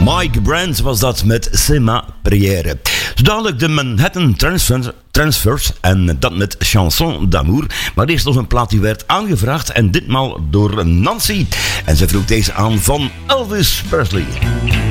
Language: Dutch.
Mike Brandt was dat met C'est ma prière. Zo dadelijk de Manhattan Transfers en dat met Chanson d'amour. Maar eerst nog een plaat die werd aangevraagd en ditmaal door Nancy. En ze vroeg deze aan van Elvis Presley.